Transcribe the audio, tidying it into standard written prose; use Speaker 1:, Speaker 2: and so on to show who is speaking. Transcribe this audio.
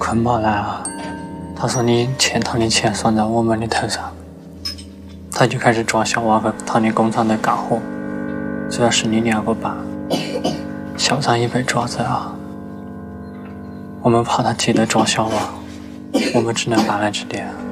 Speaker 1: 捆绑来啊！他说你欠他的钱算在我们的头上，他就开始抓小娃和他的工厂的干活，主要是你2个半，小张也被抓走啊！我们怕他接着抓小娃，我们只能搬来这里。